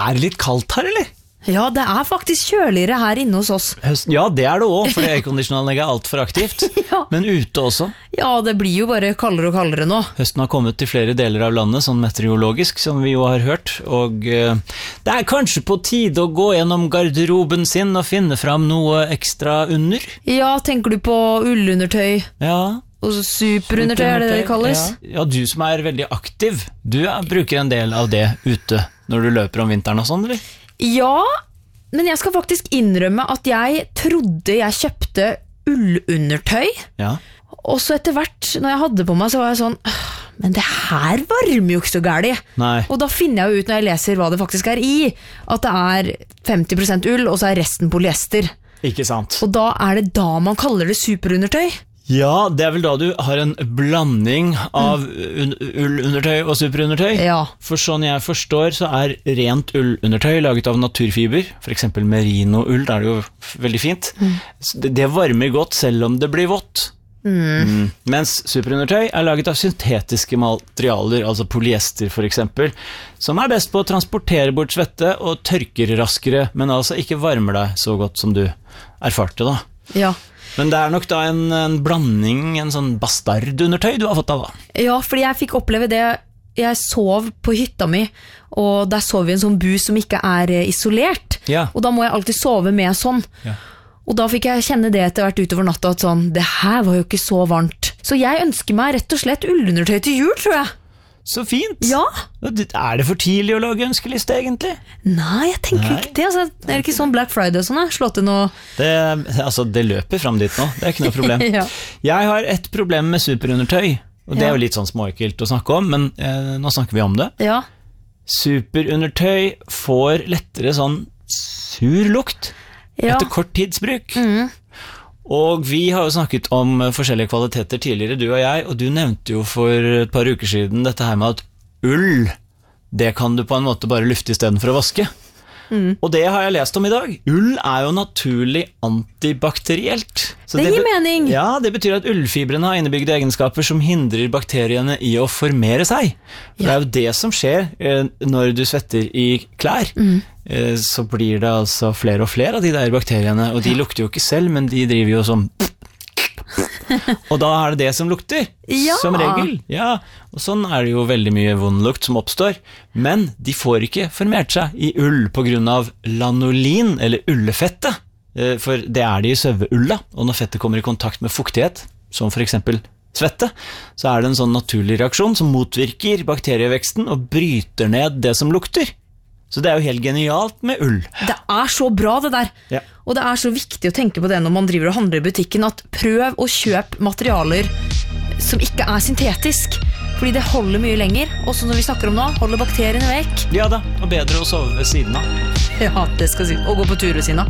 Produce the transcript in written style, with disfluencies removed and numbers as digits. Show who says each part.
Speaker 1: litt kaldt her, eller?
Speaker 2: Ja, det faktisk kjøligere her inne hos oss.
Speaker 1: Høsten, ja, det det også, fordi airconditionanlegget alt for aktivt.
Speaker 2: Ja.
Speaker 1: Men ute også.
Speaker 2: Ja, det blir jo bare kaldere og kaldere nå.
Speaker 1: Høsten har kommet til flere deler av landet, sånn meteorologisk, som vi jo har hørt. Og det kanskje på tide å gå gjennom garderoben sin og finne fram noe ekstra under.
Speaker 2: Ja, tenker du på ullundertøy?
Speaker 1: Ja.
Speaker 2: Og superundertøy, det kalles?
Speaker 1: Ja, du som veldig aktiv, du bruker en del av det ute når du løper om vinteren og sånn, eller?
Speaker 2: Ja, men jeg skal faktisk innrømme at jeg trodde jeg kjøpte ullundertøy.
Speaker 1: Ja.
Speaker 2: Og så etter hvert, når jeg hadde på meg, så var jeg sånn, men det her varmer jo ikke så gærlig.
Speaker 1: Nei.
Speaker 2: Og da finner jeg jo ut når jeg leser hva det faktisk i, at det 50% ull, og så resten polyester.
Speaker 1: Ikke sant.
Speaker 2: Og da det da man kaller det superundertøy.
Speaker 1: Ja, det vel da du har en blanding av ullundertøy og superundertøy.
Speaker 2: Ja.
Speaker 1: For sånn jeg forstår, så rent ullundertøy laget av naturfiber, for eksempel merino-ull, det jo veldig fint. Det varmer godt selv om det blir vått. Mens superundertøy laget av syntetiske materialer, altså polyester for eksempel, som best på å transportere bort svette og tørker raskere, men altså ikke varmer deg så godt som du erfarte da.
Speaker 2: Ja.
Speaker 1: Men det nok da en blanding, en sånn bastardundertøy du har fått av da?
Speaker 2: Ja, fordi jeg fikk oppleve det. Jeg sov på hytta mi, og der sov vi i en sånn bus som ikke isolert.
Speaker 1: Ja.
Speaker 2: Og da må jeg alltid sove med sånn. Ja. Og da fikk jeg kjenne det etter hvert utover natta, at sånn, det her var jo ikke så varmt. Så jeg ønsker meg rett og slett ullundertøy til jul, tror jeg.
Speaker 1: Så fint!
Speaker 2: Ja.
Speaker 1: Det for tidlig å lage ønskeliste, egentlig?
Speaker 2: Nei, jeg tenker ikke det. Altså, det ikke sånn Black Friday og sånn, slått til noe...
Speaker 1: Det løper frem dit nå, det ikke noe problem. Ja. Jeg har et problem med superundertøy, og det jo litt sånn småekkelt å snakke om, men nå snakker vi om det.
Speaker 2: Ja.
Speaker 1: Superundertøy får lettere sånn sur lukt etter kort tidsbruk. Og vi har jo snakket om forskjellige kvaliteter tidligere, du og jeg, og du nevnte jo for et par uker siden dette her med at ull, det kan du på en måte bare lufte I stedet for å vaske. Og det har jeg lest om I dag. Ull jo naturlig antibakterielt. Så
Speaker 2: det gir mening.
Speaker 1: Ja, det betyr at ullfibrene har innebygde egenskaper som hindrer bakteriene I å formere seg. For det jo det som skjer når du svetter I klær. Så blir det altså flere og flere av de der bakteriene, og de lukter jo ikke selv, men de driver jo som... Og da det som lukter, som regel. Ja, og sånn det jo veldig mye vondlukt som oppstår. Men de får ikke formert seg I ull på grunn av lanolin, eller ullefettet. For det det I søveulla, og når fettet kommer I kontakt med fuktighet, som for eksempel svette, så det en sånn naturlig reaksjon som motvirker bakterieveksten og bryter ned det som lukter. Så det jo helt genialt med ull.
Speaker 2: Det så bra det der. Ja. Og det så viktig å tenke på det når man driver og handler I butikken, at prøv å kjøpe materialer som ikke syntetisk, fordi det holder mye lenger, og så når vi snakker om nå, holder bakteriene vekk.
Speaker 1: Ja da, og bedre å sove ved siden av.
Speaker 2: Ja, det skal si. Og gå på tur ved siden av.